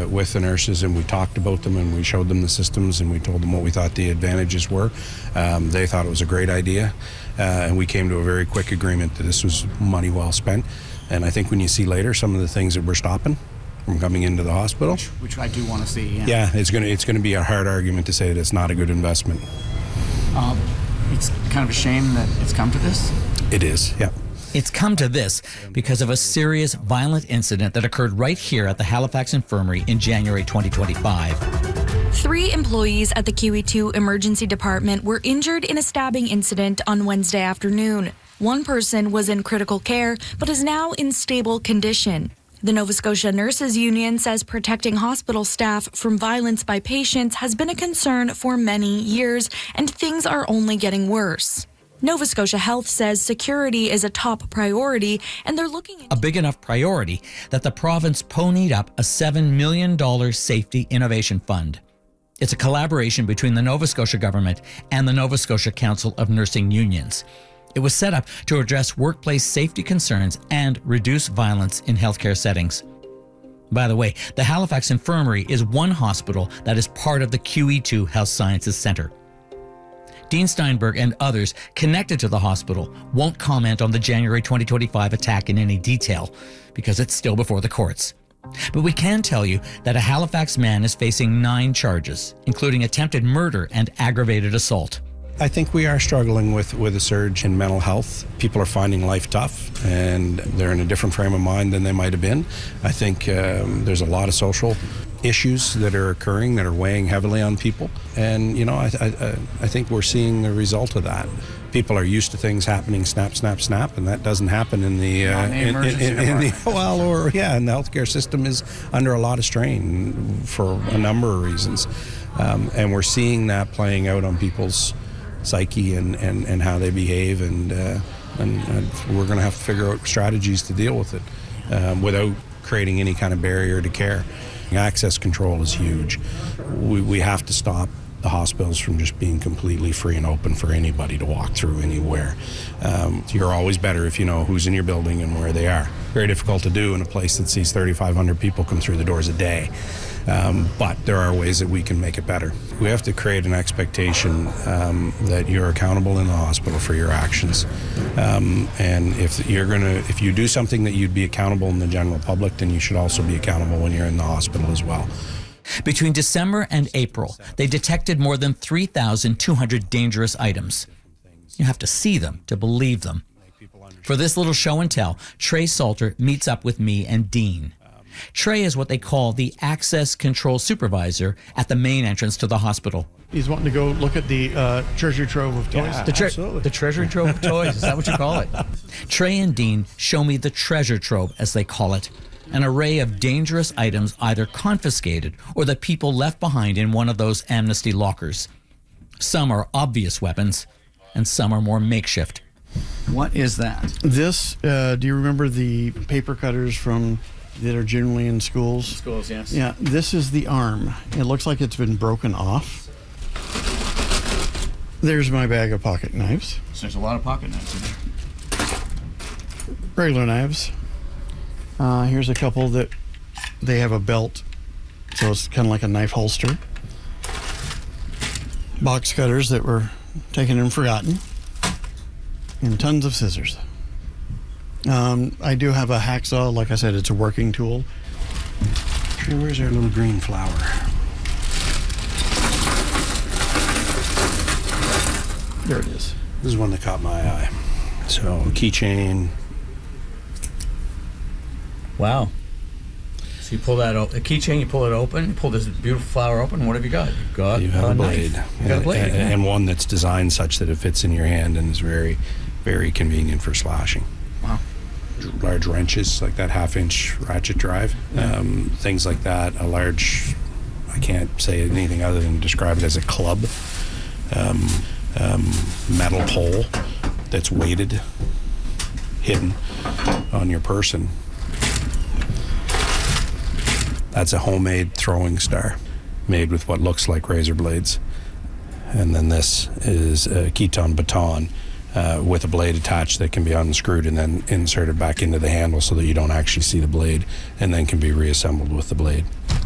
with the nurses, and we talked about them, and we showed them the systems, and we told them what we thought the advantages were. They thought it was a great idea, and we came to a very quick agreement that this was money well spent. And I think when you see later some of the things that we're stopping from coming into the hospital, which I do want to see. Yeah, it's going to be a hard argument to say that it's not a good investment. It's kind of a shame that it's come to this. It is, yeah. It's come to this because of a serious, violent incident that occurred right here at the Halifax Infirmary in January 2025. 3 employees at the QE2 Emergency Department were injured in a stabbing incident on Wednesday afternoon. One person was in critical care, but is now in stable condition. The Nova Scotia Nurses Union says protecting hospital staff from violence by patients has been a concern for many years, and things are only getting worse. Nova Scotia Health says security is a top priority, and they're looking at a big enough priority that the province ponied up a $7 million Safety Innovation Fund. It's a collaboration between the Nova Scotia government and the Nova Scotia Council of Nursing Unions. It was set up to address workplace safety concerns and reduce violence in healthcare settings. By the way, the Halifax Infirmary is one hospital that is part of the QE2 Health Sciences Centre. Dean Steinberg and others connected to the hospital won't comment on the January 2025 attack in any detail because it's still before the courts. But we can tell you that a Halifax man is facing 9 charges, including attempted murder and aggravated assault. I think we are struggling with a surge in mental health. People are finding life tough, and they're in a different frame of mind than they might have been. I think there's a lot of social issues that are occurring that are weighing heavily on people, and I think we're seeing the result of that. People are used to things happening snap, snap, snap, and that doesn't happen in the in the healthcare system is under a lot of strain for a number of reasons, and we're seeing that playing out on people's psyche and how they behave, and we're going to have to figure out strategies to deal with it without creating any kind of barrier to care. Access control is huge. We have to stop the hospitals from just being completely free and open for anybody to walk through anywhere. You're always better if you know who's in your building and where they are. Very difficult to do in a place that sees 3,500 people come through the doors a day. But there are ways that we can make it better. We have to create an expectation that you're accountable in the hospital for your actions. And if you do something that you'd be accountable in the general public, then you should also be accountable when you're in the hospital as well. Between December and April, they detected more than 3,200 dangerous items. You have to see them to believe them. For this little show and tell, Trey Salter meets up with me and Dean. Trey is what they call the access control supervisor at the main entrance to the hospital. He's wanting to go look at the treasure trove of toys. Yeah, the treasure trove of toys, is that what you call it? Trey and Dean show me the treasure trove, as they call it, an array of dangerous items either confiscated or that people left behind in one of those amnesty lockers. Some are obvious weapons, and some are more makeshift. What is that? This, do you remember the paper cutters that are generally in schools? Schools, yes. Yeah, this is the arm. It looks like it's been broken off. There's my bag of pocket knives. So there's a lot of pocket knives in there. Regular knives. Here's a couple that they have a belt, so it's kind of like a knife holster. Box cutters that were taken and forgotten. And tons of scissors. I do have a hacksaw. Like I said, it's a working tool. Where's our little green flower? There it is. This is one that caught my eye. So, keychain. Wow. So you pull that a keychain, you pull it open, you pull this beautiful flower open, what have you got? You have a blade. You got a blade. And one that's designed such that it fits in your hand and is very, very convenient for slashing. Wow. Large wrenches, like that 1/2-inch ratchet drive, things like that. A large, I can't say anything other than describe it as a club, metal pole that's weighted, hidden on your person. That's a homemade throwing star made with what looks like razor blades. And then this is a Keton baton with a blade attached that can be unscrewed and then inserted back into the handle so that you don't actually see the blade, and then can be reassembled with the blade.